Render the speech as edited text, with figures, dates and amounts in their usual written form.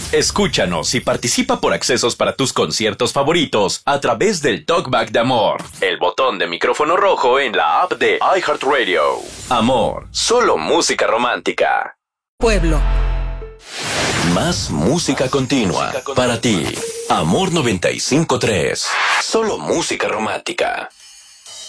Escúchanos y participa por accesos para tus conciertos favoritos a través del Talkback de Amor, el botón de micrófono rojo en la app de iHeartRadio. Amor, solo música romántica. Pueblo. Más música continua para ti. Amor 95.3. Solo música romántica.